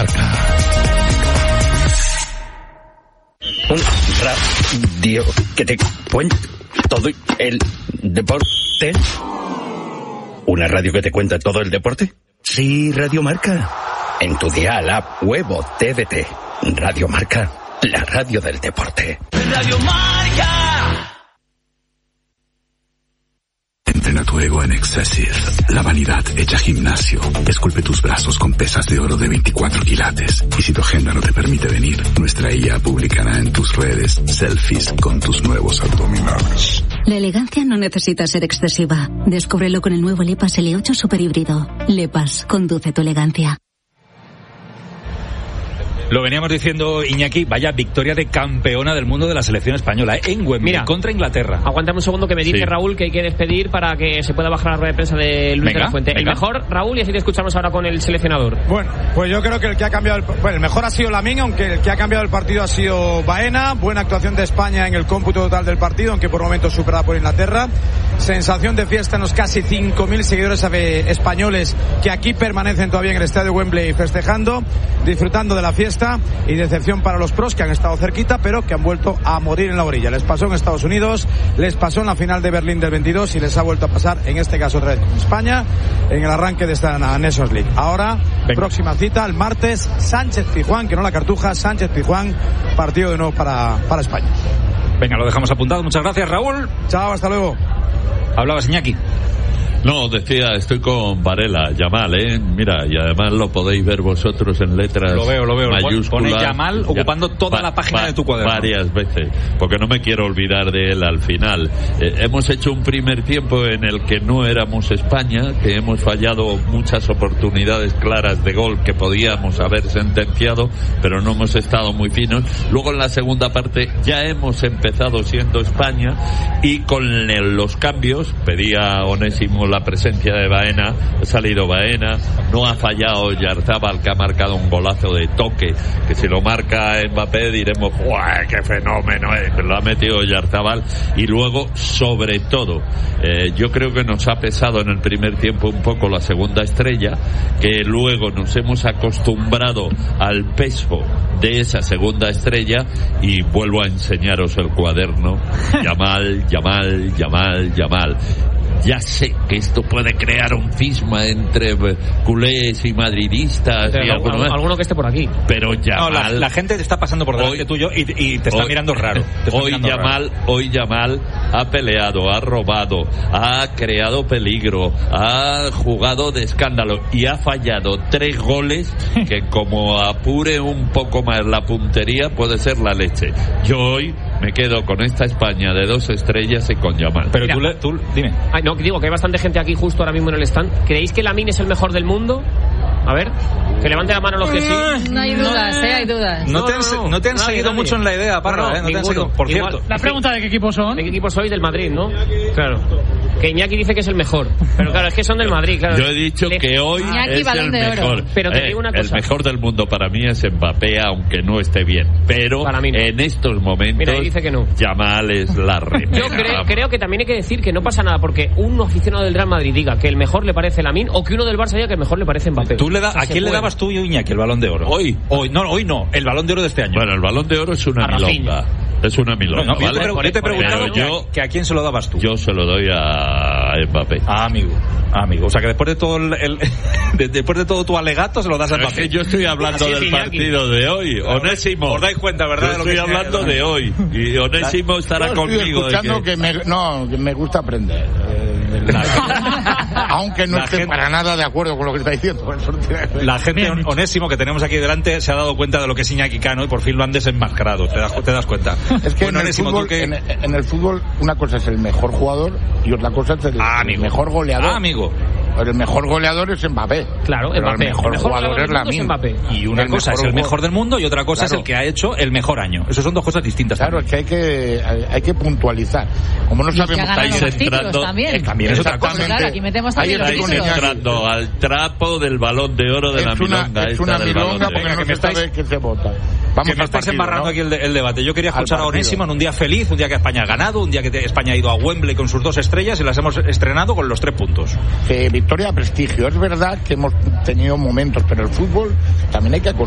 Marca. Un radio que te cuenta todo el deporte. ¿Una radio que te cuenta todo el deporte? Sí, Radio Marca. En tu dial, app, web o TDT. Radio Marca, la radio del deporte. Radio Marca. Entrena tu ego en Excessive. La vanidad hecha gimnasio. Esculpe tus brazos con pesas de oro de 24 quilates. Y si tu agenda no te permite venir, nuestra IA publicará en tus redes selfies con tus nuevos abdominales. La elegancia no necesita ser excesiva. Descúbrelo con el nuevo Lepas L8 Super Híbrido. Lepas, conduce tu elegancia. Lo veníamos diciendo, Iñaki, vaya victoria de campeona del mundo de la selección española, en Wembley, contra Inglaterra. Aguántame un segundo que me dice Raúl que hay que despedir para que se pueda bajar la rueda de prensa de Luis de la Fuente. El mejor, Raúl, y así te escuchamos ahora con el seleccionador. Bueno, pues yo creo que el que ha cambiado el mejor ha sido Lamine, aunque el que ha cambiado el partido ha sido Baena. Buena actuación de España en el cómputo total del partido, aunque por momentos superada por Inglaterra. Sensación de fiesta en los casi 5.000 seguidores españoles que aquí permanecen todavía en el estadio Wembley festejando, disfrutando de la fiesta, y decepción para los pros que han estado cerquita pero que han vuelto a morir en la orilla. Les pasó en Estados Unidos, les pasó en la final de Berlín del 22 y les ha vuelto a pasar en este caso otra vez con España en el arranque de esta Nations League. Ahora, próxima cita el martes, Sánchez-Pizjuán, que no la Cartuja, Sánchez-Pizjuán, partido de nuevo para España. Venga, lo dejamos apuntado. Muchas gracias, Raúl. Chao, hasta luego. Hablabas, Iñaki. No, decía, estoy con Varela, Yamal, mira, y además lo podéis ver vosotros en letras mayúsculas. Pone Yamal ocupando toda la página de tu cuaderno. Varias veces, porque no me quiero olvidar de él al final. Hemos hecho un primer tiempo en el que no éramos España, que hemos fallado muchas oportunidades claras de gol que podíamos haber sentenciado, pero no hemos estado muy finos. Luego en la segunda parte ya hemos empezado siendo España y con los cambios, pedía Onésimo la presencia de Baena, ha salido Baena, no ha fallado Oyarzabal, que ha marcado un golazo de toque, que si lo marca Mbappé diremos ¡guau, qué fenómeno es! Lo ha metido Oyarzabal. Y luego, sobre todo, yo creo que nos ha pesado en el primer tiempo un poco la segunda estrella, que luego nos hemos acostumbrado al peso de esa segunda estrella, y vuelvo a enseñaros el cuaderno. Yamal, Yamal, Yamal, Yamal. Ya sé que esto puede crear un cisma entre culés y madridistas y alguno que esté por aquí. Pero Yamal, no, la gente te está pasando por delante tuyo y te está mirando raro. Hoy Yamal ha peleado, ha robado, ha creado peligro, ha jugado de escándalo y ha fallado 3 goles que, como apure un poco más la puntería, puede ser la leche. Yo hoy me quedo con esta España de 2 estrellas y con Yamal. Pero tú dime. No, digo que hay bastante gente aquí justo ahora mismo en el stand. ¿Creéis que Lamine es el mejor del mundo? A ver, que levante la mano los que sí. No hay dudas, hay dudas. No te han seguido mucho en la idea, Parra, no te han seguido. Por cierto. La pregunta de qué equipo son. ¿De qué equipo sois? Del Madrid, ¿no? Claro. Que Iñaki dice que es el mejor. Pero claro, es que son del Madrid, claro. Yo he dicho que hoy Iñaki, es el mejor. Pero te digo una cosa. El mejor del mundo para mí es Mbappé, aunque no esté bien. Pero no. En estos momentos, dice que no. Yamal es la remera. Yo creo que también hay que decir que no pasa nada porque un aficionado del Real Madrid diga que el mejor le parece Lamine, o que uno del Barça diga que el mejor le parece Mbappé. ¿A quién le dabas tú y Iñaki el Balón de Oro? Hoy no, el Balón de Oro de este año. Bueno, el Balón de Oro es una milonga. Es una milonga, ¿vale? Yo te he preguntado que a quién se lo dabas tú. Yo se lo doy a Mbappé. Amigo. O sea que después de todo después de todo tu alegato se lo das a Mbappé. Es que yo estoy hablando del partido de hoy. Onésimo. ¿Os dais cuenta, verdad? Yo estoy hablando de hoy. Y Onésimo estará conmigo. Escuchando que me gusta aprender. Aunque no esté para nada de acuerdo con lo que está diciendo. La gente, Onésimo, que tenemos aquí delante, se ha dado cuenta de lo que es Iñaki Cano y por fin lo han desenmascarado. ¿Te das cuenta? Es que bueno, en el fútbol una cosa es el mejor jugador y otra cosa es el mejor goleador. Amigo. Pero el mejor goleador es Mbappé. Claro, pero el mejor jugador es Lamine. Y una cosa es el mejor del mundo y otra cosa es el que ha hecho el mejor año. Eso son dos cosas distintas. Claro, es que hay que puntualizar. Como no sabemos, estáis entrando también es otra cosa. Claro, aquí metemos también los estáis entrando al trapo del Balón de Oro de la milonga. Es una milonga porque no se sabe que se vota. Que me estáis embarrando aquí el debate. Yo quería escuchar a Onésimo en un día feliz, un día que España ha ganado, un día que España ha ido a Wembley con sus 2 estrellas y las hemos estrenado con los 3 puntos. Victoria, prestigio. Es verdad que hemos tenido momentos, pero el fútbol también hay que